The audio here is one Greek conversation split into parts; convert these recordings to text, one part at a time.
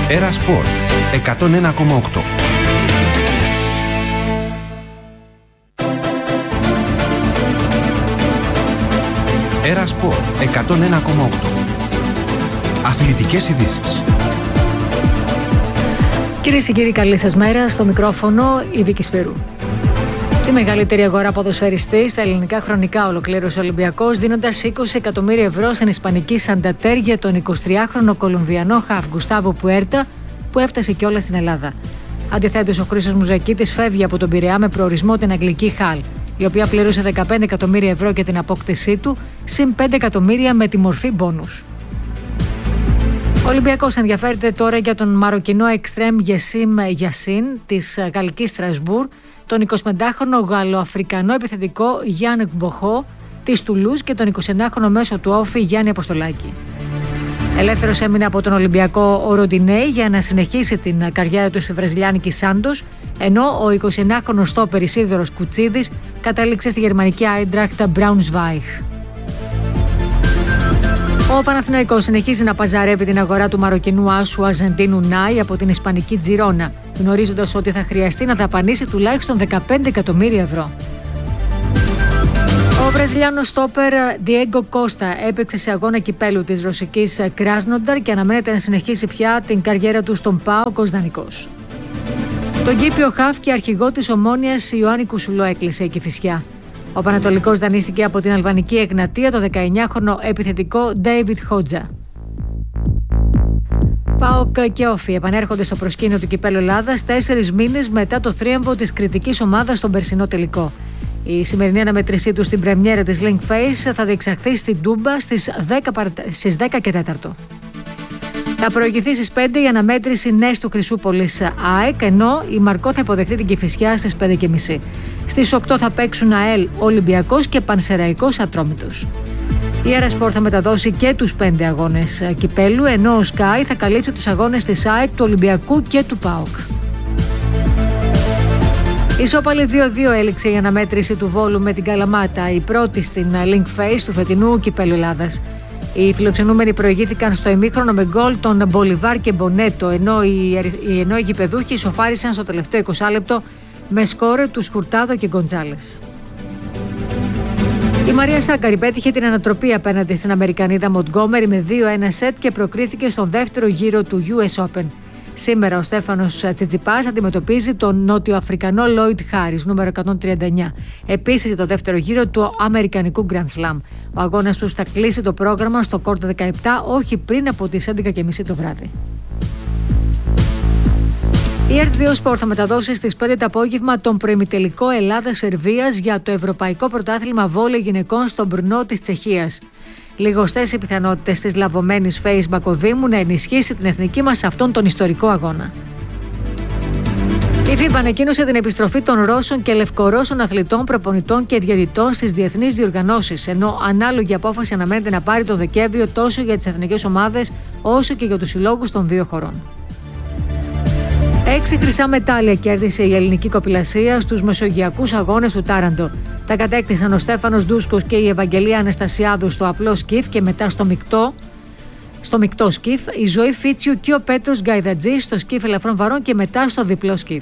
Έρα Σπορ 101,8. Έρα Σπορ 101,8. Αθλητικές ειδήσεις. Κυρίες και κύριοι, καλή σας μέρα. Στο μικρόφωνο η Βίκη Σπυρού. Τη μεγαλύτερη αγορά ποδοσφαιριστή στα ελληνικά χρονικά ολοκλήρωσε ο Ολυμπιακός, δίνοντας 20 εκατομμύρια ευρώ στην ισπανική Σανταντέρ για τον 23χρονο Κολομβιανό χαφ Γκουστάβο Πουέρτα, που έφτασε κιόλας στην Ελλάδα. Αντιθέτως, ο Χρήστος Μουζακίτης φεύγει από τον Πειραιά με προορισμό την αγγλική Χαλ, η οποία πλήρωσε 15 εκατομμύρια ευρώ για την απόκτησή του, συν 5 εκατομμύρια με τη μορφή μπόνους. Ο Ολυμπιακός ενδιαφέρεται τώρα για τον Μαροκινό εξτρέμ Γεσίμ Γιασίν της γαλλικής Στρασβούρ, τον 25χρονο Γαλλοαφρικανό επιθετικό Γιάννη Μποχό της Τουλούζ και τον 21χρονο μέσο του Όφη Γιάννη Αποστολάκη. Ελεύθερος έμεινε από τον Ολυμπιακό ο Ροντινέι για να συνεχίσει την καριέρα του στη βραζιλιάνικη Σάντος, ενώ ο 29χρονος στόπερ Ισίδωρος Κουτσίδης κατέληξε στη γερμανική Άιντραχτ Μπράουνσβάιχ. Ο Παναθηναϊκός συνεχίζει να παζαρεύει την αγορά του Μαροκινού άσου Αζεντίνου Νάι από την ισπανική Τζιρόνα, γνωρίζοντας ότι θα χρειαστεί να δαπανίσει τουλάχιστον 15 εκατομμύρια ευρώ. Ο Βραζιλιάνος στόπερ Διέγκο Κώστα έπαιξε σε αγώνα κυπέλου της ρωσικής Κράσνονταρ και αναμένεται να συνεχίσει πια την καριέρα του στον ΠΑΟΚ ως δανεικός. Τον Κύπριο χαφ και αρχηγό της Ομόνοιας Ιωάννη Κουσουλό έκλεισε η Κηφισιά. Ο Πανατολικός δανείστηκε από την αλβανική Εγνατία το 19χρονο επιθετικό Ντέιβιτ Χότζα. ΠΑΟΚ και Όφη επανέρχονται στο προσκήνιο του Κυπέλλου Ελλάδας 4 μήνες μετά το θρίαμβο της κριτικής ομάδας στον περσινό τελικό. Η σημερινή αναμέτρησή του στην πρεμιέρα της Link Face θα διεξαχθεί στην Τούμπα στις 10 και 4. Θα προηγηθεί στις 5 η αναμέτρηση Νες του Χρυσούπολης ΑΕΚ, ενώ η Μαρκό θα υποδεχτεί την Κηφισιά στις 5.30. Στις 8 θα παίξουν ΑΕΛ Ολυμπιακός και Πανσεραϊκός Ατρόμητος. Η Έρα Σπορ θα μεταδώσει και τους 5 αγώνες κυπέλου, ενώ ο Sky θα καλύψει τους αγώνες της ΑΕΚ, του Ολυμπιακού και του ΠΑΟΚ. Ισόπαλη 2-2 έληξε η αναμέτρηση του Βόλου με την Καλαμάτα, η πρώτη στην Link Face του φετινού Κυπέλλου Ελλάδας. Οι φιλοξενούμενοι προηγήθηκαν στο ημίχρονο με γκολ των Μπολιβάρ και Μπονέτο, ενώ οι γηπεδούχοι ισοφάρισαν στο τελευταίο 20 λεπτό με σκόρε του Σκουρτάδο και Γκοντζάλες. Η Μαρία Σάκαρη πέτυχε την ανατροπή απέναντι στην Αμερικανίδα Μοντγκόμερι με 2-1 σετ και προκρίθηκε στον δεύτερο γύρο του US Open. Σήμερα ο Στέφανος Τσιτσιπάς αντιμετωπίζει τον Νότιο-Αφρικανό Λόιντ Χάρις, νούμερο 139. Επίσης για το δεύτερο γύρο του Αμερικανικού Grand Slam. Ο αγώνας του θα κλείσει το πρόγραμμα στο κόρτ 17, όχι πριν από τις 11.30 το βράδυ. Η RTL Sport θα μεταδώσει στις 5 το απόγευμα τον προημιτελικό Ελλάδα-Σερβίας για το Ευρωπαϊκό Πρωτάθλημα Βόλεϊ Γυναικών στον Μπρνό της Τσεχίας. Λιγοστές οι πιθανότητες της λαβωμένης Φέης Μπακοδήμου να ενισχύσει την εθνική μας σε αυτόν τον ιστορικό αγώνα. Η FIBA ανακοίνωσε την επιστροφή των Ρώσων και Λευκορώσων αθλητών, προπονητών και διαιτητών στις διεθνείς διοργανώσεις, ενώ ανάλογη απόφαση αναμένεται να πάρει το Δεκέμβριο τόσο για τις εθνικές ομάδες όσο και για τους συλλόγους των δύο χωρών. 6 χρυσά μετάλλια κέρδισε η ελληνική κοπηλασία στους μεσογειακούς αγώνες του Τάραντο. Τα κατέκτησαν ο Στέφανος Ντούσκος και η Ευαγγελία Αναστασιάδου στο απλό σκιφ και μετά στο μεικτό σκιφ, η Ζωή Φίτσιου και ο Πέτρος Γκαϊδατζής στο σκιφ ελαφρών βαρών και μετά στο διπλό σκιφ.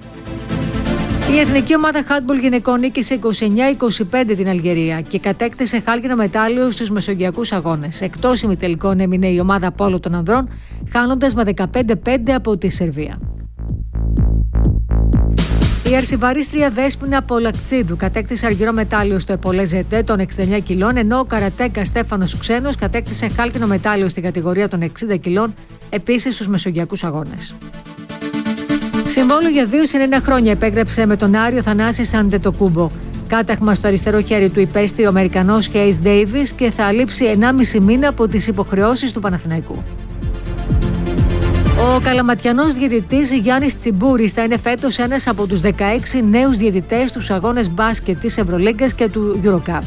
Η εθνική ομάδα handball γυναικών νίκησε 29-25 την Αλγερία και κατέκτησε χάλκινο μετάλλιο στους μεσογειακούς αγώνες. Εκτός ημιτελικών έμεινε η ομάδα πόλο των ανδρών, χάνοντας με 15-5 από τη Σερβία. Η αρσιβαρίστρια Δέσποινα Πολακτσίδου κατέκτησε αργυρό μετάλλιο στο Επολέζετε των 69 κιλών, ενώ ο καρατέκα Στέφανος Ξένος κατέκτησε χάλκινο μετάλλιο στην κατηγορία των 60 κιλών, επίσης στους μεσογειακούς αγώνες. Συμβόλαιο για 2 συν 1 χρόνια επέγραψε με τον Άριο Θανάση Αντετοκούμπο. Κάταχμα στο αριστερό χέρι του υπέστη ο Αμερικανός Χέις Ντέιβις και θα λείψει 1,5 μήνα από τις υποχρεώσεις του Παναθηναϊκού. Ο καλαματιανός διαιτητής Γιάννης Τσιμπούρης θα είναι φέτος ένας από τους 16 νέους διαιτητές στους αγώνες μπάσκετ της Ευρωλίγκας και του EuroCup.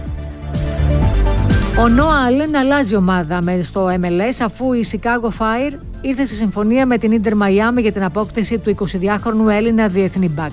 Ο Νόα Άλεν αλλάζει ομάδα στο MLS αφού η Chicago Fire ήρθε σε συμφωνία με την Inter Miami για την απόκτηση του 22χρονου Έλληνα διεθνή μπακ.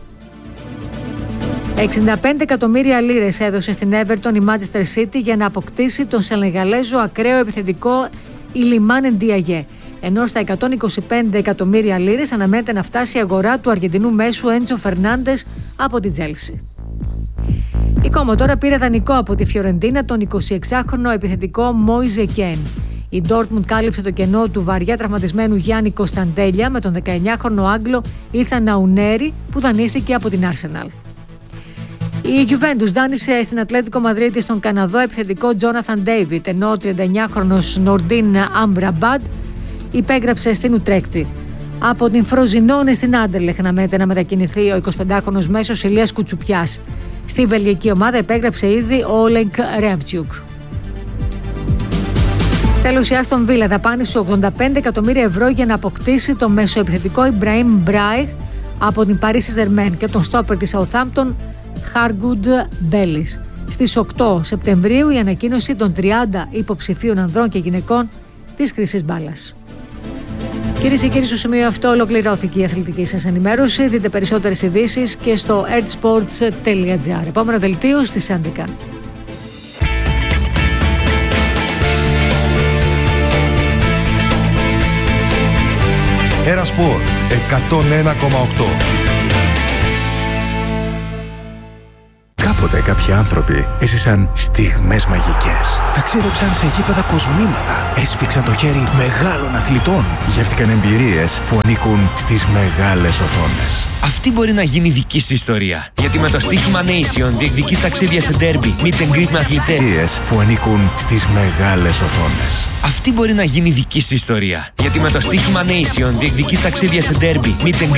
65 εκατομμύρια λίρες έδωσε στην Everton η Manchester City για να αποκτήσει τον Σενεγαλέζο ακραίο επιθετικό Ιλιμάν Ντιαγέ. ενώ στα 125 εκατομμύρια λίρες αναμένεται να φτάσει η αγορά του Αργεντινού μέσου Έντσο Φερνάντες από τη Τσέλσι. Η Κόμο τώρα πήρε δανεικό από τη Φιωρεντίνα τον 26χρονο επιθετικό Μόιζε Κέν. Η Ντόρτμουντ κάλυψε το κενό του βαριά τραυματισμένου Γιάννη Κωνσταντέλια με τον 19χρονο Άγγλο Ήθαν Ναουνέρη που δανείστηκε από την Arsenal. Η Juventus δάνεισε στην Ατλέτικο Μαδρίτη στον Καναδό επιθετικό Τζόναθαν Ντέιβιτ, ενώ ο 39χρονος Νορντίν Αμπραμπάντ υπέγραψε στην Ουτρέκτη. Από την Φροζινόνε στην Άντερλεχτ αναμένεται να μετακινηθεί ο 25χρονος μέσος Ηλίας Κουτσουπιάς. Στη βελγική ομάδα υπέγραψε ήδη ο Όλεγκ Ρέμτσιουκ. Τέλος, η Άστον Βίλα δαπάνησε 85 εκατομμύρια ευρώ για να αποκτήσει το μεσοεπιθετικό Ιμπραήμ Μπράιγ από την Παρί Σεν-Ζερμέν και τον στόπερ της Southampton Χάργκουντ Μπέλις. Στις 8 Σεπτεμβρίου η ανακοίνωση των 30 υποψηφίων ανδρών και γυναικών της χρυσής μπάλας. Κυρίες και κύριοι, στο σημείο αυτό ολοκληρώθηκε η αθλητική σας ενημέρωση. Δείτε περισσότερες ειδήσεις και στο edsports.gr. Επόμενο δελτίο στις 11. Ερασπορ 101,8. Κάποτε κάποιοι άνθρωποι έζησαν στιγμές μαγικές. Ταξίδεψαν σε γήπεδα κοσμήματα. Έσφιξαν το χέρι μεγάλων αθλητών. Γεύτηκαν εμπειρίες που ανήκουν στις μεγάλες οθόνες. Αυτή μπορεί να γίνει δική σου ιστορία. Γιατί με το στοίχημα Nation διεκδικείς ταξίδια σε ντέρμπι, meet and greet με αθλητές. Εμπειρίες που ανήκουν στις μεγάλες οθόνες. Αυτή μπορεί να γίνει δική σου ιστορία. Γιατί με το στοίχημα Nation διεκδικείς ταξίδια σε ντέρμπι, meet and